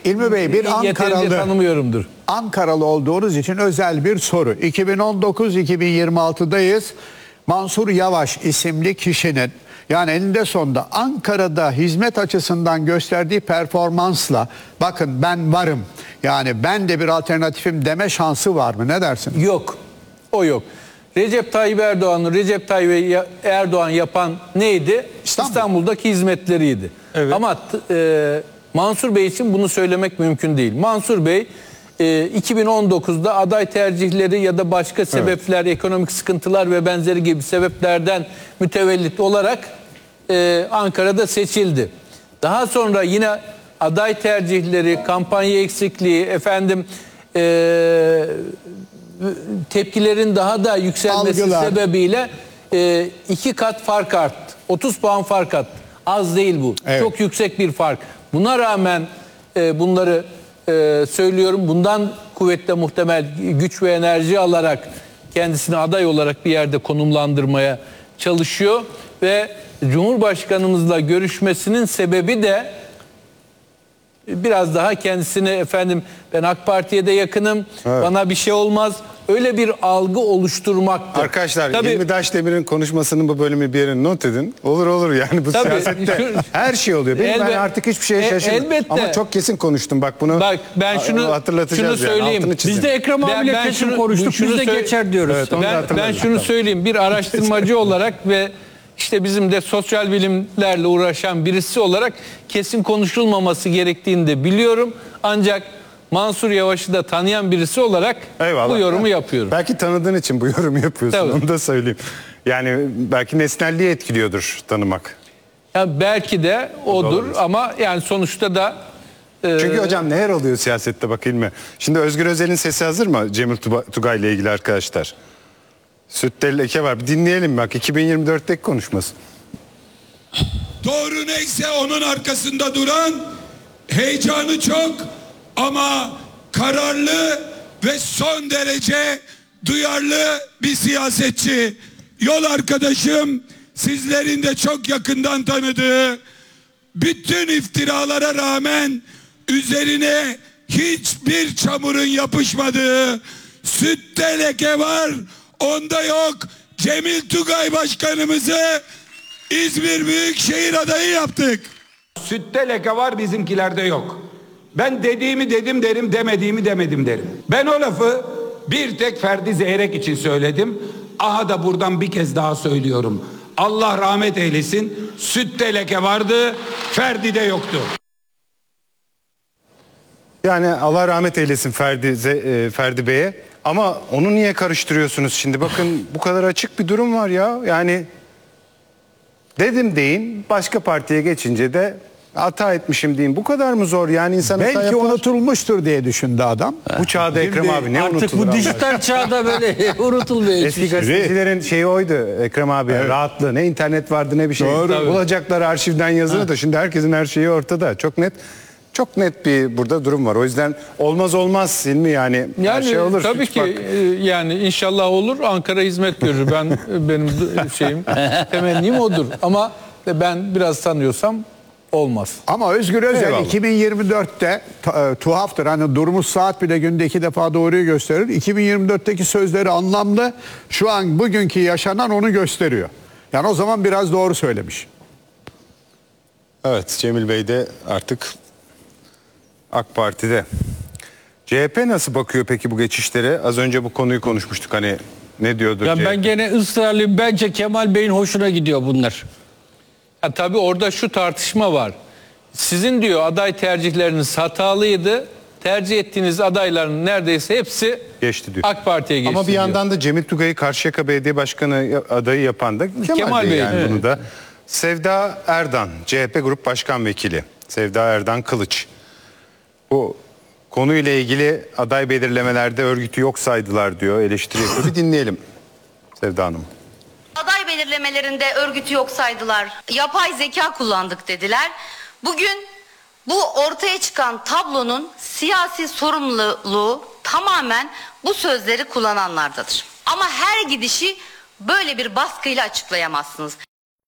İlmi Bey, bir tanımıyorumdur. Ankaralı olduğunuz için özel bir soru. 2019-2026'dayız. Mansur Yavaş isimli kişinin, yani eninde sonunda Ankara'da hizmet açısından gösterdiği performansla, bakın ben varım, yani ben de bir alternatifim deme şansı var mı? Ne dersin? Yok. O yok. Recep Tayyip Erdoğan yapan neydi? İstanbul'daki hizmetleriydi. Evet. Ama Mansur Bey için bunu söylemek mümkün değil. Mansur Bey 2019'da aday tercihleri ya da başka sebepler, ekonomik sıkıntılar ve benzeri gibi sebeplerden mütevellit olarak Ankara'da seçildi. Daha sonra yine aday tercihleri, kampanya eksikliği, tepkilerin daha da yükselmesi sebebiyle 2 kat fark arttı. 30 puan fark arttı. Az değil bu. Evet. Çok yüksek bir fark. Buna rağmen bunları söylüyorum. Bundan kuvvetle muhtemel güç ve enerji alarak kendisini aday olarak bir yerde konumlandırmaya çalışıyor ve Cumhurbaşkanımızla görüşmesinin sebebi de biraz daha kendisini ben AK Parti'ye de yakınım, bana bir şey olmaz, öyle bir algı oluşturmaktır. Arkadaşlar, İlmi Daşdemir'in konuşmasının bu bölümü bir yere not edin. Olur yani bu siyasette her şey oluyor. Ben artık hiçbir şeye şaşırmadım. Ama çok kesin konuştum. Bak bunu hatırlatacağız. Şunu söyleyeyim. Biz de Ekrem abiyle kesin konuştuk. Biz de geçer diyoruz. Evet, ben şunu söyleyeyim. Bir araştırmacı olarak ve İşte bizim de sosyal bilimlerle uğraşan birisi olarak kesin konuşulmaması gerektiğini de biliyorum. Ancak Mansur Yavaş'ı da tanıyan birisi olarak bu yorumu yapıyorum. Belki tanıdığın için bu yorumu yapıyorsun. Tabii. Onu da söyleyeyim. Yani belki nesnelliği etkiliyordur tanımak. Ya belki de odur ama yani sonuçta da... Çünkü hocam neler oluyor siyasette bakayım mı? Şimdi Özgür Özel'in sesi hazır mı Cemil Tugay ile ilgili arkadaşlar? Sütte leke var. Bir dinleyelim bak 2024'teki konuşması. Doğru neyse onun arkasında duran, heyecanı çok ama kararlı ve son derece duyarlı bir siyasetçi. Yol arkadaşım, sizlerin de çok yakından tanıdığı, bütün iftiralara rağmen üzerine hiçbir çamurun yapışmadığı, sütte leke var, onda yok, Cemil Tugay başkanımızı İzmir Büyükşehir adayı yaptık. Sütte leke var, bizimkilerde yok. Ben dediğimi dedim derim, demediğimi demedim derim. Ben o lafı bir tek Ferdi Zeyrek için söyledim. Aha da buradan bir kez daha söylüyorum. Allah rahmet eylesin. Sütte leke vardı, Ferdi'de yoktu. Yani Allah rahmet eylesin Ferdi Bey'e. Ama onu niye karıştırıyorsunuz şimdi? Bakın bu kadar açık bir durum var ya. Yani dedim deyin, başka partiye geçince de hata etmişim deyin. Bu kadar mı zor? Yani insan belki unutulmuştur diye düşündü adam. Bu çağda Ekrem abi ne unutulur? Artık bu dijital çağda böyle unutulmuyor. Eski gazetecilerin şeyi oydu Ekrem abi. Evet. Rahatlığı. Ne internet vardı ne bir şey. Doğru. Bulacaklar arşivden yazını da. Şimdi herkesin her şeyi ortada. Çok net bir burada durum var. O yüzden olmaz İlmi yani her şey olur. Tabii ki yani inşallah olur. Ankara hizmet görür. Benim temennim odur. Ama ben biraz tanıyorsam olmaz. Ama Özgür Özel 2024'te tuhaftır. Hani durmuş saat bile günde 2 defa doğruyu gösterir. 2024'teki sözleri anlamlı. Şu an bugünkü yaşanan onu gösteriyor. Yani o zaman biraz doğru söylemiş. Evet, Cemil Bey de artık AK Parti'de. CHP nasıl bakıyor peki bu geçişlere? Az önce bu konuyu konuşmuştuk. Hani ne diyordur ya CHP? Ben gene ısrarlıyım. Bence Kemal Bey'in hoşuna gidiyor bunlar. Ya tabii orada şu tartışma var. Sizin diyor aday tercihleriniz hatalıydı. Tercih ettiğiniz adayların neredeyse hepsi geçti diyor. AK Parti'ye geçti. Ama bir yandan da Cemil Tugay'ı Karşıyaka Belediye Başkanı adayı yapan da Kemal Bey. Yani bunu da. Sevda Erdan, CHP Grup Başkan Vekili. Sevda Erdan Kılıç. Bu konuyla ilgili aday belirlemelerde örgütü yok saydılar diyor, eleştiri yapıyor. Bir dinleyelim Sevda Hanım. Aday belirlemelerinde örgütü yok saydılar. Yapay zeka kullandık dediler. Bugün bu ortaya çıkan tablonun siyasi sorumluluğu tamamen bu sözleri kullananlardadır. Ama her gidişi böyle bir baskıyla açıklayamazsınız.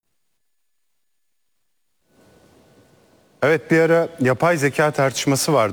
Evet, bir ara yapay zeka tartışması vardı.